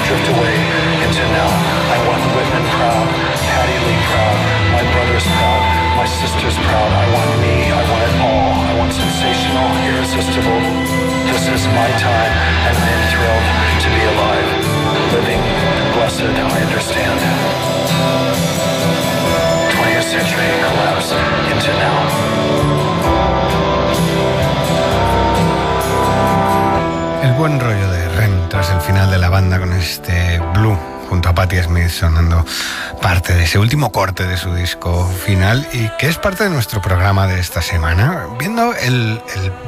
drift away into now. I want Whitman proud, Patty Lee proud, my brother's proud, my sister's proud. I want me, I want it all. I want sensational, irresistible. This is my time, and I am thrilled to be alive. Living, blessed, I understand. 20th century collapse into now. El buen rollo de Rem tras el final de la banda con este Blue junto a Patti Smith sonando parte de ese último corte de su disco final y que es parte de nuestro programa de esta semana. Viendo el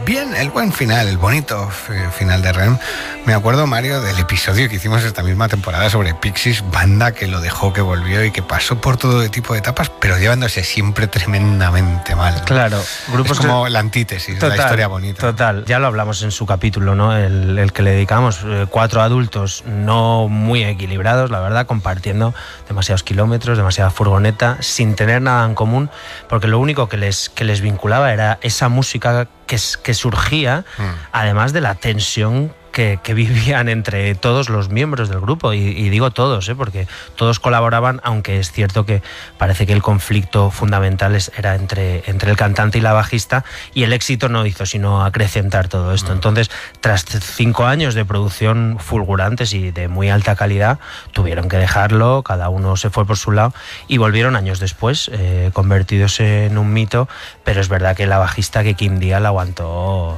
buen final, el bonito final de Rem, me acuerdo, Mario, del episodio que hicimos esta misma temporada sobre Pixies, banda que lo dejó, que volvió y que pasó por todo tipo de etapas, pero llevándose siempre tremendamente mal, ¿no? Claro, grupos es como la antítesis, total, de la historia bonita. Total, ya lo hablamos en su capítulo, ¿no? El que le dedicamos, 4 adultos no muy equilibrados, la verdad, compartiendo demasiados kilómetros, demasiada furgoneta, sin tener nada en común, porque lo único que les vinculaba era esa música que surgía, además de la tensión que vivían entre todos los miembros del grupo, y digo todos, porque todos colaboraban, aunque es cierto que parece que el conflicto fundamental era entre el cantante y la bajista, y el éxito no hizo sino acrecentar todo esto. Entonces, tras 5 años de producción fulgurantes y de muy alta calidad, tuvieron que dejarlo, cada uno se fue por su lado, y volvieron años después, convertidos en un mito, pero es verdad que la bajista, que Kim Deal, aguantó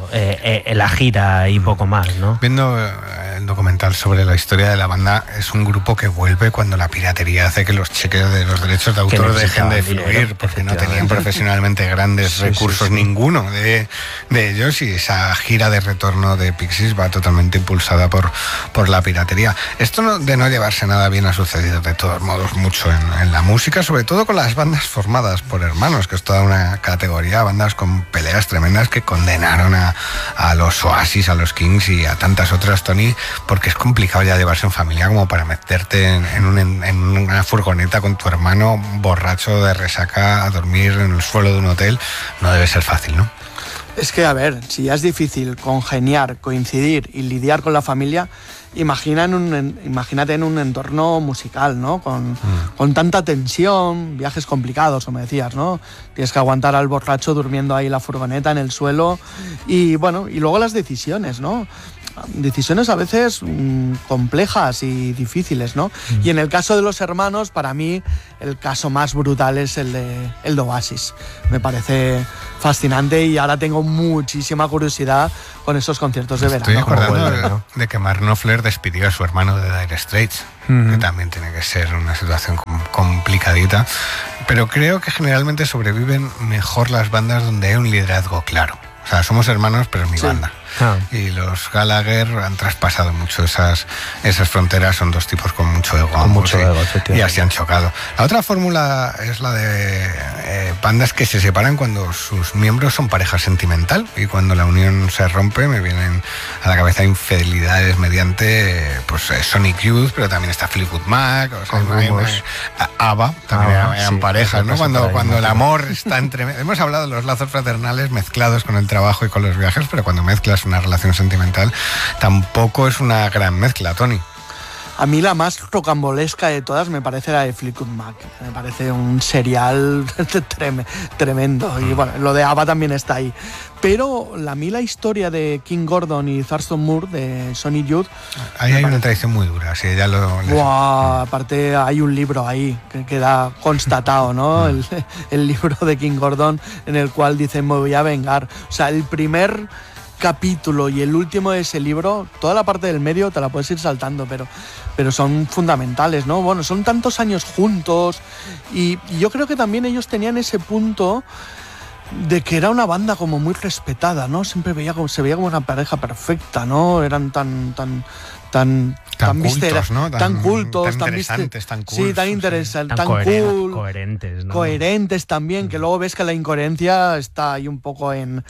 la gira y poco más, ¿no? Viendo el documental sobre la historia de la banda, es un grupo que vuelve cuando la piratería hace que los cheques de los derechos de autor dejen de fluir, porque no tenían profesionalmente grandes recursos, ninguno de ellos, y esa gira de retorno de Pixies va totalmente impulsada por la piratería. Esto de no llevarse nada bien ha sucedido de todos modos mucho en la música, sobre todo con las bandas formadas por hermanos, que es toda una categoría, bandas con peleas tremendas que condenaron a los Oasis, a los Kings y a tantas otras, Tony, porque es complicado ya llevarse en familia como para meterte en una furgoneta con tu hermano borracho de resaca a dormir en el suelo de un hotel. No debe ser fácil, ¿no? Es que, a ver, si ya es difícil congeniar, coincidir y lidiar con la familia, imagínate en un entorno musical, ¿no? Con tanta tensión, viajes complicados, como decías, ¿no? Tienes que aguantar al borracho durmiendo ahí en la furgoneta, en el suelo, y bueno, y luego las decisiones, ¿no? Decisiones a veces complejas y difíciles, ¿no? Y en el caso de los hermanos, para mí el caso más brutal es el de Oasis. Me parece fascinante y ahora tengo muchísima curiosidad con esos conciertos de verano. Estoy acordando de que Mark Knopfler despidió a su hermano de Dire Straits, que también tiene que ser una situación complicadita, pero creo que generalmente sobreviven mejor las bandas donde hay un liderazgo claro. O sea, somos hermanos, pero es mi banda. Y los Gallagher han traspasado mucho esas fronteras, son dos tipos con mucho ego. Y así han chocado. La otra fórmula es la de bandas que se separan cuando sus miembros son pareja sentimental, y cuando la unión se rompe me vienen a la cabeza infidelidades mediante Sonic Youth, pero también está Fleetwood Mac, o sea, ABBA también eran parejas, ¿no? Cuando el amor está entre... Hemos hablado de los lazos fraternales mezclados con el trabajo y con los viajes, pero cuando mezclas una relación sentimental tampoco es una gran mezcla, Tony. A mí la más rocambolesca de todas me parece la de Fleetwood Mac. Me parece un serial tremendo. Y bueno, lo de ABBA también está ahí. Pero a mí la historia de King Gordon y Thurston Moore de Sonic Youth... Ahí hay una tradición muy dura, sí, ya lo... Aparte hay un libro ahí que queda constatado, ¿no? El libro de King Gordon, en el cual dice: me voy a vengar. O sea, el primer capítulo y el último de ese libro, toda la parte del medio te la puedes ir saltando, pero son fundamentales, ¿no? Bueno, son tantos años juntos y yo creo que también ellos tenían ese punto de que era una banda como muy respetada, ¿no? Siempre se veía como una pareja perfecta, ¿no? Eran tan cultos, ¿no? Tan cultos, tan interesantes, tan cool. Sí, tan interesantes, tan cool. Coherentes, ¿no? Coherentes también, que luego ves que la incoherencia está ahí un poco en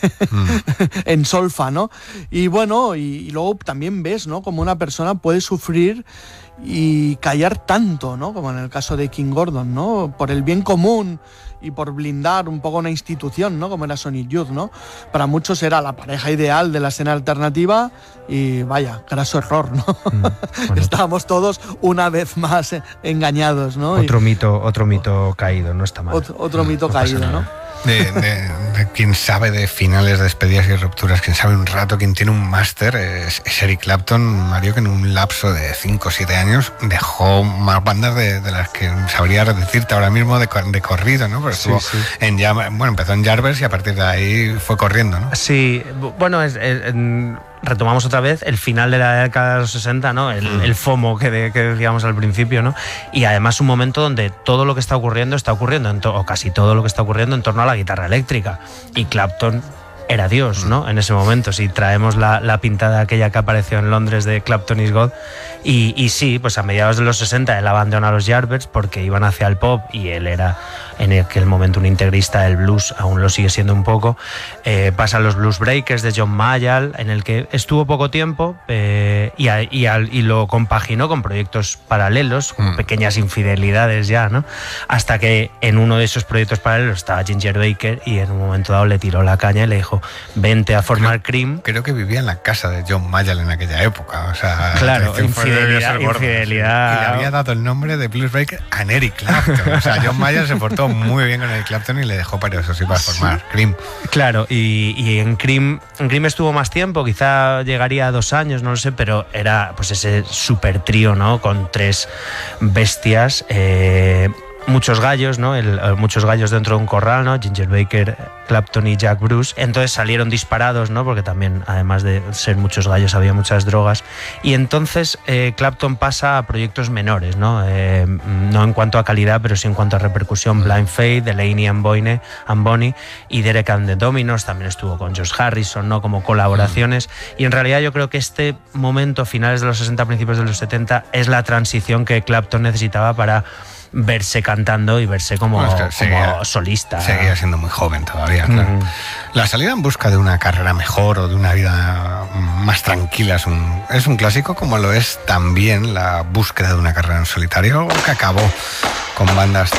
solfa, ¿no? Y bueno, y luego también ves, ¿no? Como una persona puede sufrir y callar tanto, ¿no? Como en el caso de King Gordon, ¿no? Por el bien común y por blindar un poco una institución, ¿no? Como era Sonic Youth, ¿no? Para muchos era la pareja ideal de la escena alternativa y vaya, graso error. error, ¿no? Bueno. Estábamos todos una vez más engañados, ¿no? Otro mito caído, no está mal. Otro mito caído, ¿no? De quien sabe de finales, despedidas y rupturas, quien sabe un rato, quien tiene un máster, es Eric Clapton, Mario, que en un lapso de 5 o 7 años dejó más bandas de las que sabría decirte ahora mismo de corrido, ¿no? Porque empezó en Yardbirds y a partir de ahí fue corriendo, ¿no? Sí, bueno, retomamos otra vez el final de la década de los 60, ¿no? El FOMO que decíamos al principio, ¿no? Y además un momento donde todo lo que está ocurriendo, o casi todo lo que está ocurriendo en torno a la guitarra eléctrica. Y Clapton era Dios, ¿no? En ese momento, si traemos la pintada aquella que apareció en Londres de Clapton is God. Y sí, pues a mediados de los 60 él abandona a los Yardbirds porque iban hacia el pop y él era en aquel momento un integrista del blues, aún lo sigue siendo un poco. Pasan los Blues Breakers de John Mayall, en el que estuvo poco tiempo y lo compaginó con proyectos paralelos, con pequeñas infidelidades ya, ¿no? Hasta que en uno de esos proyectos paralelos estaba Ginger Baker y en un momento dado le tiró la caña y le dijo: vente a formar Cream. Creo que vivía en la casa de John Mayall en aquella época. O sea, claro, infidelidad. Y le había dado el nombre de Blues Breaker a Eric Clapton. O sea, John Mayall se portó muy bien con Eric Clapton y le dejó para eso, sí, para formar Cream. Claro, y en Cream estuvo más tiempo, quizá llegaría a 2 años, no lo sé, pero era pues ese super trío, ¿no? Con 3 bestias. Muchos gallos, ¿no? Muchos gallos dentro de un corral, ¿no? Ginger Baker, Clapton y Jack Bruce. Entonces salieron disparados, ¿no? Porque también, además de ser muchos gallos, había muchas drogas. Y entonces Clapton pasa a proyectos menores, ¿no? No en cuanto a calidad, pero sí en cuanto a repercusión. Blind Faith, Delaney and Bonnie y Derek and the Dominos. También estuvo con Josh Harrison, ¿no? Como colaboraciones. Y en realidad yo creo que este momento, finales de los 60, principios de los 70, es la transición que Clapton necesitaba para verse cantando y verse como solista. Seguía siendo muy joven todavía, claro. La salida en busca de una carrera mejor o de una vida más tranquila es un clásico, como lo es también la búsqueda de una carrera en solitario, que acabó con bandas